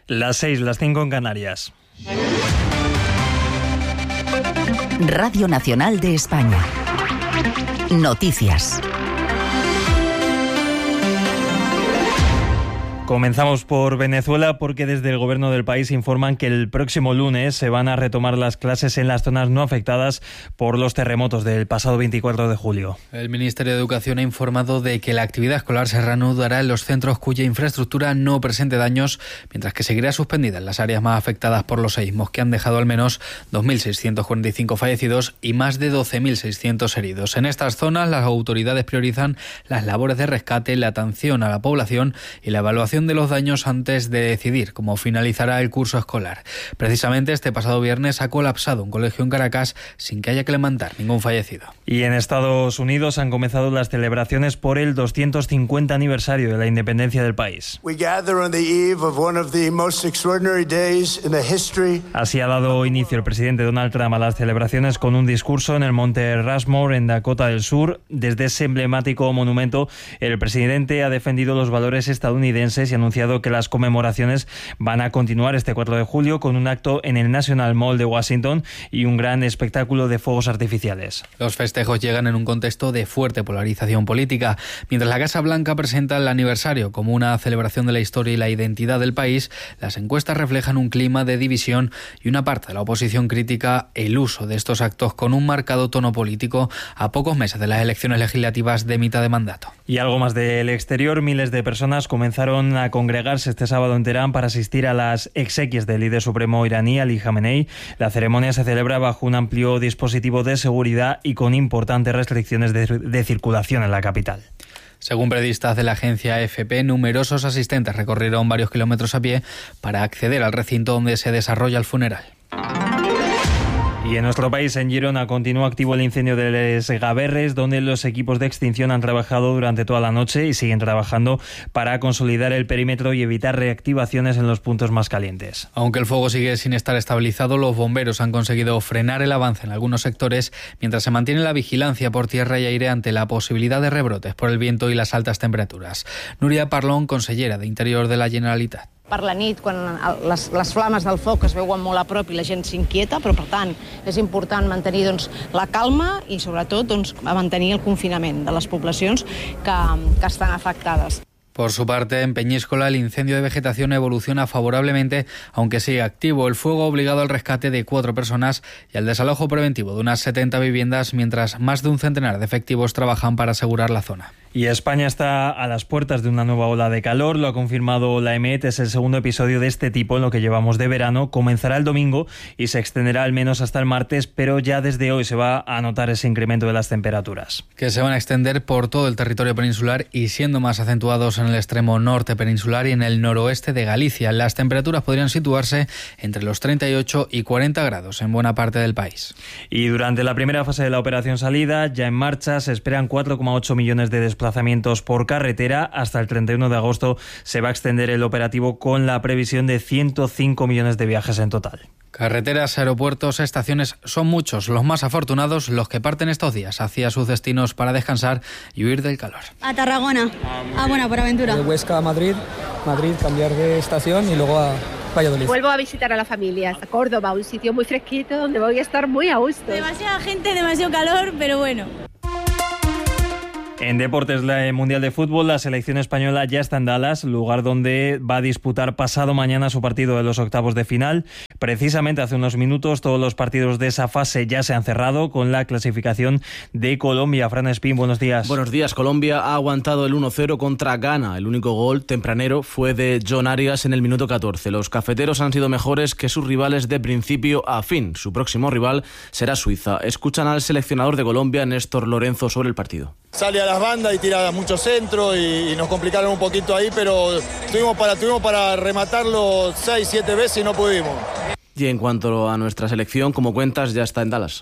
Las 6, las 5 en Canarias. Radio Nacional de España. Noticias. Comenzamos por Venezuela porque desde el gobierno del país informan que el próximo lunes se van a retomar las clases en las zonas no afectadas por los terremotos del pasado 24 de julio. El Ministerio de Educación ha informado de que la actividad escolar se reanudará en los centros cuya infraestructura no presente daños, mientras que seguirá suspendida en las áreas más afectadas por los seísmos, que han dejado al menos 2.645 fallecidos y más de 12.600 heridos. En estas zonas las autoridades priorizan las labores de rescate, la atención a la población y la evaluación de los daños antes de decidir cómo finalizará el curso escolar. Precisamente este pasado viernes ha colapsado un colegio en Caracas sin que haya que lamentar ningún fallecido. Y en Estados Unidos han comenzado las celebraciones por el 250 aniversario de la independencia del país. Así ha dado inicio el presidente Donald Trump a las celebraciones con un discurso en el monte Rushmore en Dakota del Sur. Desde ese emblemático monumento, el presidente ha defendido los valores estadounidenses y ha anunciado que las conmemoraciones van a continuar este 4 de julio con un acto en el National Mall de Washington y un gran espectáculo de fuegos artificiales. Los festejos llegan en un contexto de fuerte polarización política. Mientras la Casa Blanca presenta el aniversario como una celebración de la historia y la identidad del país, las encuestas reflejan un clima de división y una parte de la oposición critica el uso de estos actos con un marcado tono político a pocos meses de las elecciones legislativas de mitad de mandato. Y algo más del exterior, miles de personas comenzaron a congregarse este sábado en Teherán para asistir a las exequias del líder supremo iraní Ali Khamenei. La ceremonia se celebra bajo un amplio dispositivo de seguridad y con importantes restricciones de circulación en la capital. Según periodistas de la agencia AFP, numerosos asistentes recorrieron varios kilómetros a pie para acceder al recinto donde se desarrolla el funeral. Y en nuestro país, en Girona, continúa activo el incendio de Les Gaberres, donde los equipos de extinción han trabajado durante toda la noche y siguen trabajando para consolidar el perímetro y evitar reactivaciones en los puntos más calientes. Aunque el fuego sigue sin estar estabilizado, los bomberos han conseguido frenar el avance en algunos sectores, mientras se mantiene la vigilancia por tierra y aire ante la posibilidad de rebrotes por el viento y las altas temperaturas. Núria Parlon, consellera de Interior de la Generalitat. Per la nit, quan les flames del foc es veuen molt a prop i la gent s'inquieta, però per tant és important mantenir la calma i sobretot mantenir el confinament de les poblacions que estan afectades. Por su parte, en Peñíscola, el incendio de vegetación evoluciona favorablemente, aunque sigue activo. El fuego ha obligado al rescate de 4 personas y al desalojo preventivo de unas 70 viviendas, mientras más de un centenar de efectivos trabajan para asegurar la zona. Y España está a las puertas de una nueva ola de calor, lo ha confirmado la EMET, es el segundo episodio de este tipo en lo que llevamos de verano. Comenzará el domingo y se extenderá al menos hasta el martes, pero ya desde hoy se va a notar ese incremento de las temperaturas. Que se van a extender por todo el territorio peninsular y siendo más acentuados en el extremo norte peninsular y en el noroeste de Galicia. Las temperaturas podrían situarse entre los 38 y 40 grados en buena parte del país. Y durante la primera fase de la operación salida, ya en marcha, se esperan 4,8 millones de desplazamientos por carretera. Hasta el 31 de agosto se va a extender el operativo con la previsión de 105 millones de viajes en total. Carreteras, aeropuertos, estaciones, son muchos los más afortunados los que parten estos días hacia sus destinos para descansar y huir del calor. A Tarragona, por Aventura. De Huesca a Madrid, cambiar de estación y luego a Valladolid. Vuelvo a visitar a la familia, a Córdoba, un sitio muy fresquito donde voy a estar muy a gusto. Demasiada gente, demasiado calor, pero bueno. En deportes, la Mundial de Fútbol, la selección española ya está en Dallas, lugar donde va a disputar pasado mañana su partido de los octavos de final. Precisamente hace unos minutos todos los partidos de esa fase ya se han cerrado con la clasificación de Colombia. Fran Espín, buenos días. Buenos días. Colombia ha aguantado el 1-0 contra Ghana. El único gol tempranero fue de John Arias en el minuto 14. Los cafeteros han sido mejores que sus rivales de principio a fin. Su próximo rival será Suiza. Escuchan al seleccionador de Colombia, Néstor Lorenzo, sobre el partido. Sale a las bandas y tira mucho centro y nos complicaron un poquito ahí, pero tuvimos para rematarlo 6-7 veces y no pudimos. Y en cuanto a nuestra selección, como cuentas, ya está en Dallas.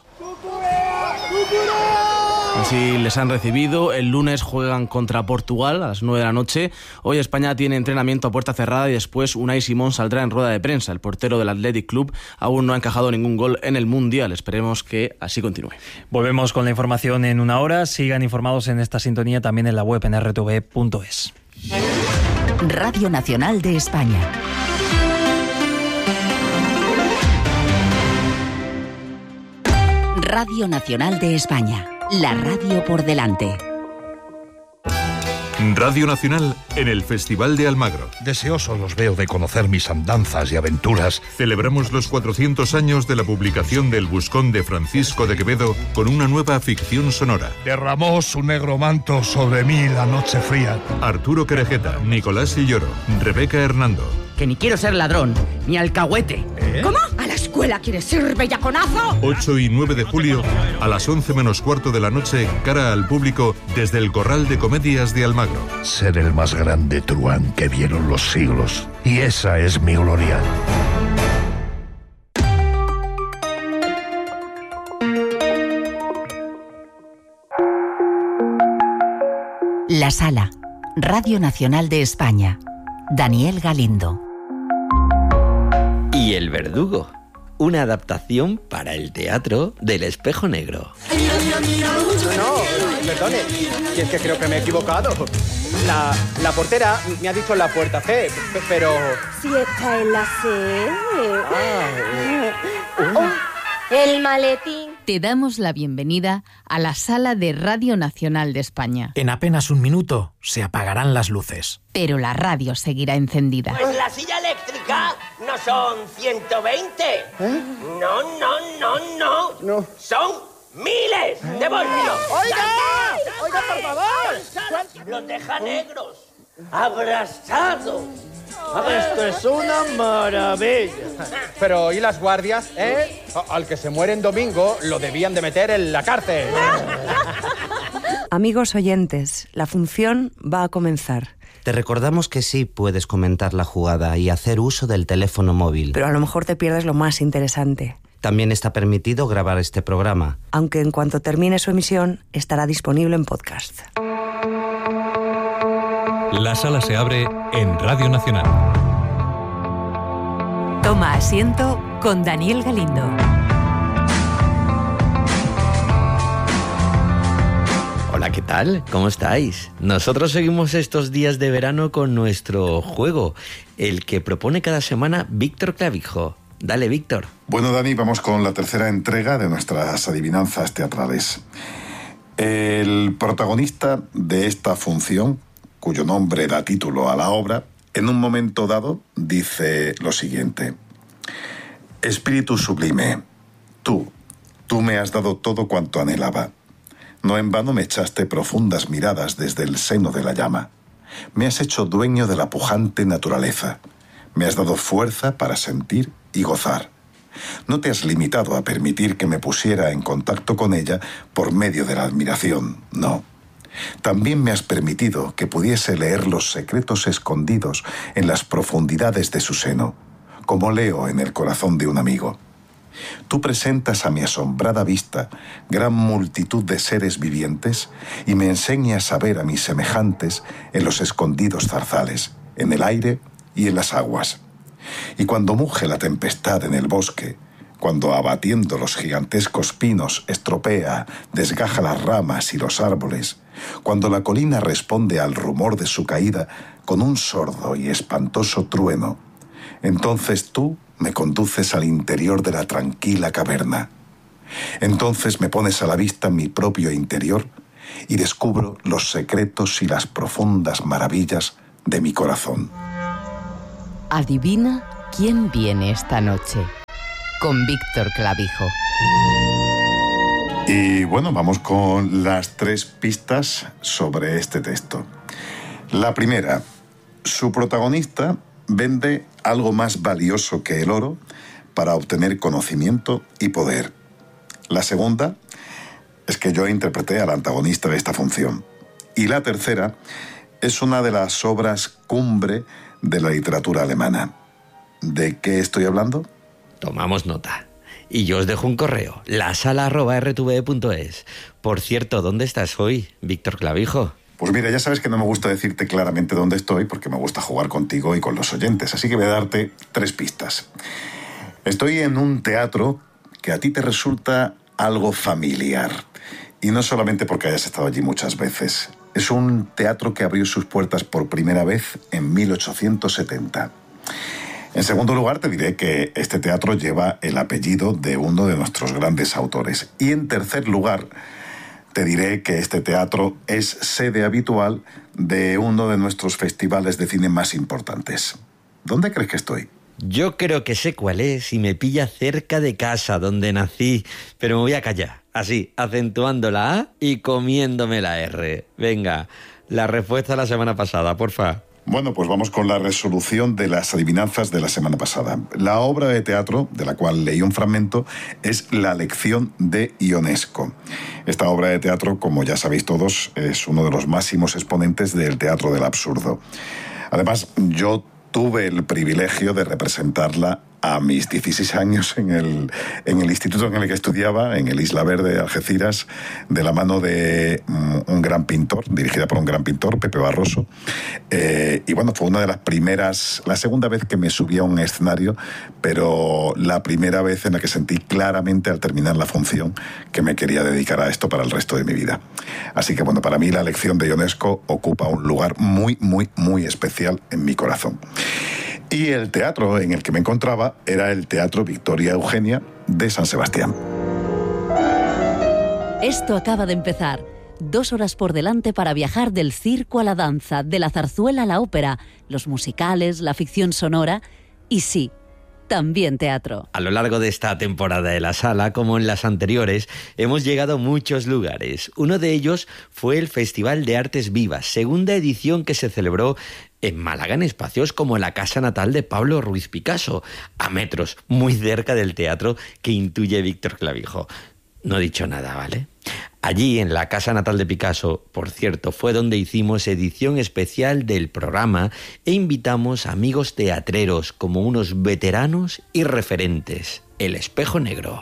Así les han recibido. El lunes juegan contra Portugal a las 9 de la noche. Hoy España tiene entrenamiento a puerta cerrada y después Unai Simón saldrá en rueda de prensa. El portero del Athletic Club aún no ha encajado ningún gol en el Mundial. Esperemos que así continúe. Volvemos con la información en una hora. Sigan informados en esta sintonía también en la web en rtv.es. Radio Nacional de España. Radio Nacional de España, la radio por delante. Radio Nacional en el Festival de Almagro. Deseoso los veo de conocer mis andanzas y aventuras. Celebramos los 400 años de la publicación del Buscón de Francisco de Quevedo con una nueva ficción sonora. Derramó su negro manto sobre mí la noche fría. Arturo Querejeta, Nicolás Silloro, Rebeca Hernando. Que ni quiero ser ladrón, ni alcahuete. ¿Cómo? ¿A la escuela quieres ir, bellaconazo? 8 y 9 de julio, a las 11 menos cuarto de la noche, cara al público desde el Corral de Comedias de Almagro. Ser el más grande truán que vieron los siglos. Y esa es mi gloria. La Sala, Radio Nacional de España. Daniel Galindo. Y El Verdugo, una adaptación para el teatro del Espejo Negro. No, perdone, si es que creo que me he equivocado. La portera me ha dicho la puerta C, pero... Si está en la C... el maletín. Te damos la bienvenida a la Sala de Radio Nacional de España. En apenas un minuto se apagarán las luces. Pero la radio seguirá encendida. Pues la silla eléctrica no son 120. No. Son miles de voltios. ¡Oiga, por favor! Los deja negros, abrazados. Esto es una maravilla. Pero ¿y las guardias, Al que se muere en domingo lo debían de meter en la cárcel. Amigos oyentes, la función va a comenzar. Te recordamos que sí puedes comentar la jugada y hacer uso del teléfono móvil. Pero a lo mejor te pierdes lo más interesante. También está permitido grabar este programa. Aunque en cuanto termine su emisión, estará disponible en podcast. La sala se abre en Radio Nacional. Toma asiento con Daniel Galindo. Hola, ¿qué tal? ¿Cómo estáis? Nosotros seguimos estos días de verano con nuestro juego, el que propone cada semana Víctor Clavijo. Dale, Víctor. Bueno, Dani, vamos con la tercera entrega de nuestras adivinanzas teatrales. El protagonista de esta función, cuyo nombre da título a la obra, en un momento dado dice lo siguiente: Espíritu sublime, tú me has dado todo cuanto anhelaba. No en vano me echaste profundas miradas desde el seno de la llama. Me has hecho dueño de la pujante naturaleza. Me has dado fuerza para sentir y gozar. No te has limitado a permitir que me pusiera en contacto con ella por medio de la admiración, no. También me has permitido que pudiese leer los secretos escondidos en las profundidades de su seno, como leo en el corazón de un amigo. Tú presentas a mi asombrada vista gran multitud de seres vivientes y me enseñas a ver a mis semejantes en los escondidos zarzales, en el aire y en las aguas. Y cuando muge la tempestad en el bosque, cuando abatiendo los gigantescos pinos estropea, desgaja las ramas y los árboles, cuando la colina responde al rumor de su caída con un sordo y espantoso trueno, entonces tú me conduces al interior de la tranquila caverna. Entonces me pones a la vista mi propio interior y descubro los secretos y las profundas maravillas de mi corazón. Adivina quién viene esta noche. Con Víctor Clavijo. Y bueno, vamos con las 3 pistas sobre este texto. La primera: su protagonista vende algo más valioso que el oro para obtener conocimiento y poder. La segunda es que yo interpreté al antagonista de esta función. Y la tercera es una de las obras cumbre de la literatura alemana. ¿De qué estoy hablando? Tomamos nota. Y yo os dejo un correo, lasala@rtve.es. Por cierto, ¿dónde estás hoy, Víctor Clavijo? Pues mira, ya sabes que no me gusta decirte claramente dónde estoy porque me gusta jugar contigo y con los oyentes, así que voy a darte 3 pistas. Estoy en un teatro que a ti te resulta algo familiar. Y no solamente porque hayas estado allí muchas veces. Es un teatro que abrió sus puertas por primera vez en 1870. En segundo lugar, te diré que este teatro lleva el apellido de uno de nuestros grandes autores. Y en tercer lugar, te diré que este teatro es sede habitual de uno de nuestros festivales de cine más importantes. ¿Dónde crees que estoy? Yo creo que sé cuál es y me pilla cerca de casa, donde nací, pero me voy a callar, así, acentuando la A y comiéndome la R. Venga, la respuesta de la semana pasada, porfa. Bueno, pues vamos con la resolución de las adivinanzas de la semana pasada. La obra de teatro, de la cual leí un fragmento, es La lección de Ionesco. Esta obra de teatro, como ya sabéis todos, es uno de los máximos exponentes del teatro del absurdo. Además, yo tuve el privilegio de representarla a mis 16 años en el instituto en el que estudiaba, en el Isla Verde, Algeciras, de la mano de un gran pintor, dirigida por un gran pintor, Pepe Barroso. Y bueno, fue una de las primeras, la segunda vez que me subí a un escenario, pero la primera vez en la que sentí claramente al terminar la función que me quería dedicar a esto para el resto de mi vida. Así que bueno, para mí la lección de Ionesco ocupa un lugar muy, muy, muy especial en mi corazón. Y el teatro en el que me encontraba era el Teatro Victoria Eugenia de San Sebastián. Esto acaba de empezar. 2 horas por delante para viajar del circo a la danza, de la zarzuela a la ópera, los musicales, la ficción sonora y sí, también teatro. A lo largo de esta temporada de la sala, como en las anteriores, hemos llegado a muchos lugares. Uno de ellos fue el Festival de Artes Vivas, segunda edición que se celebró en Málaga, en espacios como la casa natal de Pablo Ruiz Picasso, a metros, muy cerca del teatro que intuye Víctor Clavijo. No he dicho nada, ¿vale? Allí, en la casa natal de Picasso, por cierto, fue donde hicimos edición especial del programa e invitamos a amigos teatreros como unos veteranos y referentes. El Espejo Negro.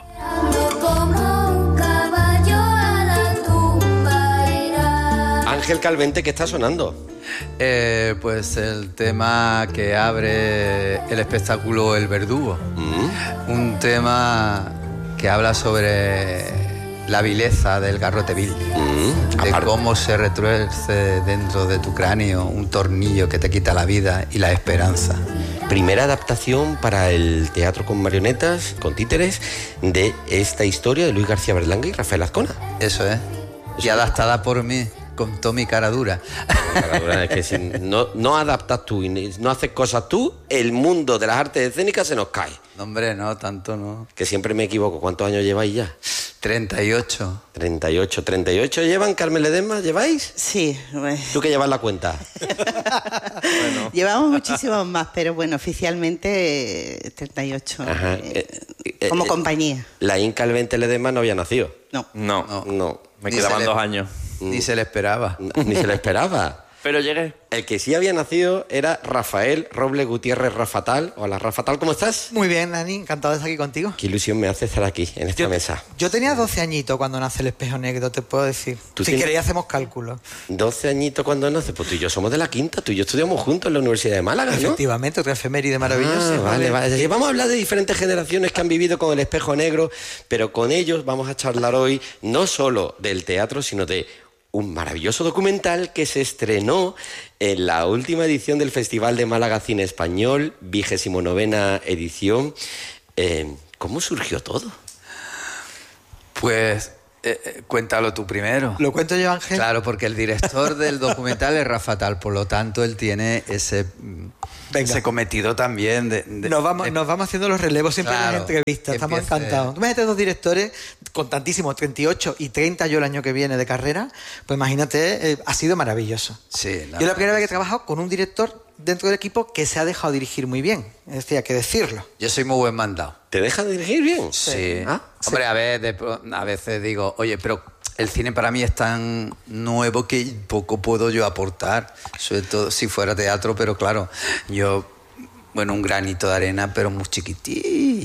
Ángel Calvente, ¿qué está sonando? Pues el tema que abre el espectáculo El Verdugo. Un tema que habla sobre la vileza del garrote vil, de cómo se retuerce dentro de tu cráneo un tornillo que te quita la vida y la esperanza. Primera adaptación para el teatro con marionetas, con títeres, de esta historia de Luis García Berlanga y Rafael Azcona. Eso es. Y adaptada por mí, con toda mi cara dura. Es que si no adaptas tú y no haces cosas tú, el mundo de las artes escénicas se nos cae. No, hombre, no, tanto no. Que siempre me equivoco. ¿Cuántos años lleváis ya? 38. 38 llevan, Carmen Ledesma, ¿lleváis? Sí. Bueno. ¿Tú que llevas la cuenta? Bueno. Llevamos muchísimos más, pero bueno, oficialmente 38. Ajá. Como compañía. Laín Calvente Ledesma no había nacido. No. Me quedaban 2 años. Ni se le esperaba. Ni se le esperaba. Pero llegué. El que sí había nacido era Rafael Robles Gutiérrez Rafatal. Hola, Rafatal, ¿cómo estás? Muy bien, Dani, encantado de estar aquí contigo. Qué ilusión me hace estar aquí, en esta mesa. Yo tenía 12 añitos cuando nace El Espejo Negro, te puedo decir. Si queréis hacemos cálculos. 12 añitos cuando nace, pues tú y yo somos de la quinta, tú y yo estudiamos juntos en la Universidad de Málaga, ¿no? Efectivamente, otra efeméride maravillosa. Vale. Vamos a hablar de diferentes generaciones que han vivido con El Espejo Negro, pero con ellos vamos a charlar hoy no solo del teatro, sino de un maravilloso documental que se estrenó en la última edición del Festival de Málaga Cine Español, 29ª edición. ¿Cómo surgió todo? Pues cuéntalo tú primero. ¿Lo cuento yo, Ángel? Claro, porque el director del documental es Rafatal, por lo tanto él tiene ese cometido también de nos vamos haciendo los relevos siempre en las entrevistas. Estamos encantados. Tú imagínate 2 directores con tantísimos, 38 y 30 yo el año que viene de carrera, pues imagínate, ha sido maravilloso. Sí. Yo la primera vez que he trabajado con un director dentro del equipo que se ha dejado dirigir muy bien. Es decir, hay que decirlo. Yo soy muy buen mandado. ¿Te deja dirigir bien? Sí. Hombre, a veces digo, oye, pero el cine para mí es tan nuevo que poco puedo yo aportar, sobre todo si fuera teatro, pero claro, yo, un granito de arena, pero muy chiquitillo.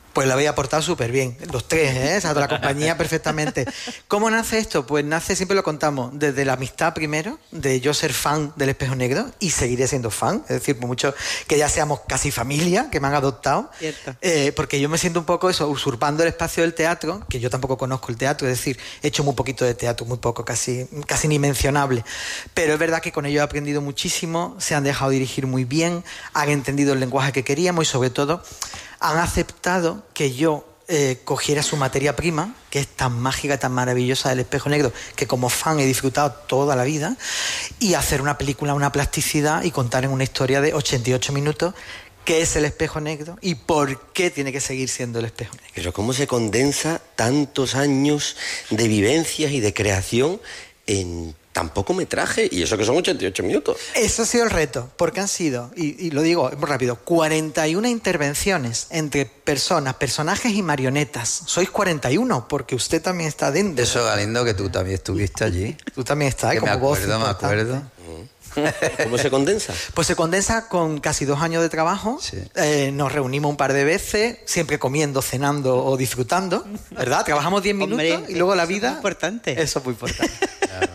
Pues lo habéis aportado súper bien, los tres, o sea, toda la compañía perfectamente. ¿Cómo nace esto? Pues nace, siempre lo contamos, desde la amistad primero, de yo ser fan del Espejo Negro y seguiré siendo fan, es decir, por mucho que ya seamos casi familia, que me han adoptado, porque yo me siento un poco eso, usurpando el espacio del teatro, que yo tampoco conozco el teatro, es decir, he hecho muy poquito de teatro, muy poco, casi ni mencionable, pero es verdad que con ello he aprendido muchísimo, se han dejado dirigir muy bien, han entendido el lenguaje que queríamos y sobre todo han aceptado que yo cogiera su materia prima, que es tan mágica, tan maravillosa del Espejo Negro, que como fan he disfrutado toda la vida, y hacer una película, una plasticidad y contar en una historia de 88 minutos qué es el Espejo Negro y por qué tiene que seguir siendo el Espejo Negro. Pero cómo se condensa tantos años de vivencias y de creación en tan poco metraje, y eso que son 88 minutos. Eso ha sido el reto, porque han sido, y lo digo muy rápido, 41 intervenciones entre personas, personajes y marionetas. Sois 41, porque usted también está dentro. Eso, Galindo, que tú también estuviste allí. Tú también estás, como voz. Me acuerdo. ¿Cómo se condensa? Pues se condensa con casi 2 años de trabajo. Sí. Nos reunimos un par de veces, siempre comiendo, cenando o disfrutando, ¿verdad? Trabajamos 10 minutos y luego la vida... Es muy importante. Eso es muy importante. Claro.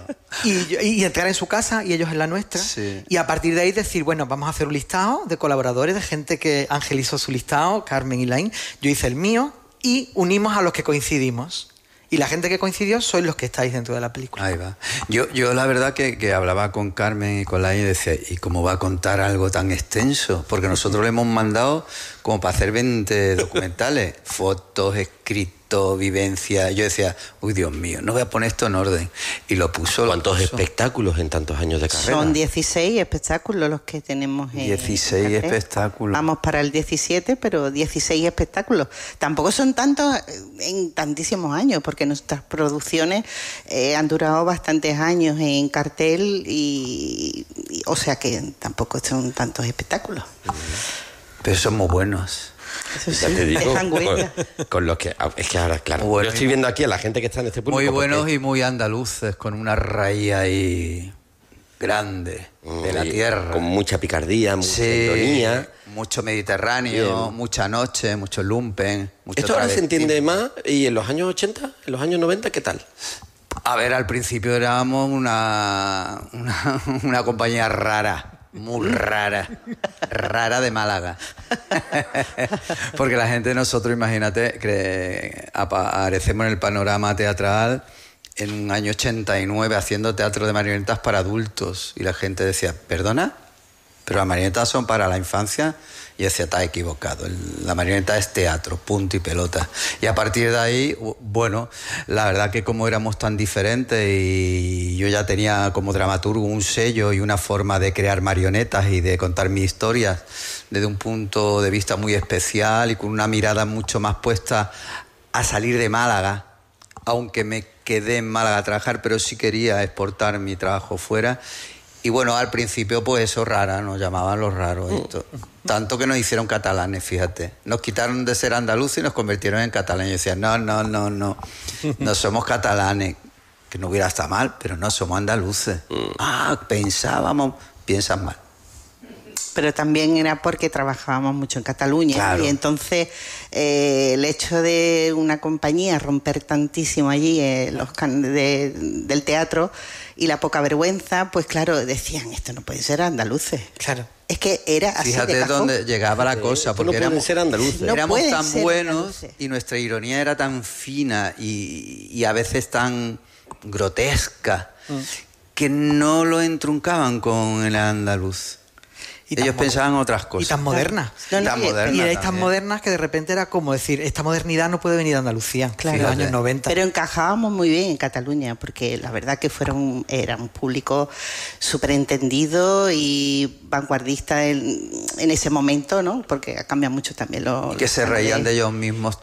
Y entrar en su casa y ellos en la nuestra. Sí. Y a partir de ahí decir, bueno, vamos a hacer un listado de colaboradores, de gente que Ángel hizo su listado, Carmen y Laín, yo hice el mío y unimos a los que coincidimos. Y la gente que coincidió sois los que estáis dentro de la película. Ahí va. Yo la verdad que hablaba con Carmen y con Laín y decía, ¿y cómo va a contar algo tan extenso? Porque nosotros le hemos mandado como para hacer 20 documentales, fotos, escritos, vivencias. Yo decía, uy, Dios mío, no voy a poner esto en orden. Y lo puso. ¿Cuántos espectáculos en tantos años de carrera? Son 16 espectáculos los que tenemos. 16 espectáculos. Vamos para el 17, pero 16 espectáculos. Tampoco son tantos en tantísimos años, porque nuestras producciones han durado bastantes años en cartel y o sea que tampoco son tantos espectáculos. Pero son muy buenos. Eso sí, te digo, dejan huella. Con los que es que ahora, claro, bueno, yo estoy viendo aquí a la gente que está en este público. Muy buenos y muy andaluces, con una raíz ahí grande de la tierra. Con mucha picardía, mucha ironía. Mucho mediterráneo, mucha noche, mucho lumpen. Mucho ¿esto ahora se entiende más? ¿Y en los años 80, en los años 90, qué tal? A ver, al principio éramos una compañía rara. Muy rara de Málaga. Porque la gente de nosotros, imagínate, que aparecemos en el panorama teatral en un año 89 haciendo teatro de marionetas para adultos. Y la gente decía, ¿perdona? Pero las marionetas son para la infancia. Y decía, está equivocado. La marioneta es teatro, punto y pelota. Y a partir de ahí, bueno, la verdad que como éramos tan diferentes y yo ya tenía como dramaturgo un sello y una forma de crear marionetas y de contar mis historias desde un punto de vista muy especial y con una mirada mucho más puesta a salir de Málaga, aunque me quedé en Málaga a trabajar, pero sí quería exportar mi trabajo fuera. Y bueno, al principio pues eso, rara, nos llamaban los raros. Esto. Tanto que nos hicieron catalanes, fíjate. Nos quitaron de ser andaluces y nos convirtieron en catalanes. Y decían, no somos catalanes. Que no hubiera estado mal, pero no somos andaluces. Pensábamos, piensan mal. Pero también era porque trabajábamos mucho en Cataluña. Claro. Y entonces el hecho de una compañía romper tantísimo allí del teatro y la poca vergüenza, pues claro, decían, esto no puede ser andaluces. Claro. Es que era así. Fíjate de cajón. dónde llegaba la cosa, porque no ser andaluces. Éramos tan buenos y nuestra ironía era tan fina y a veces tan grotesca que no lo entruncaban con el andaluz. Ellos pensaban otras cosas. Y tan modernas. Y erais tan modernas que de repente era como decir, esta modernidad no puede venir de Andalucía, en los años 90. Pero encajábamos muy bien en Cataluña, porque la verdad que era un público súper entendido y vanguardista en ese momento, ¿no? Porque ha cambiado mucho también y que se reían de ellos mismos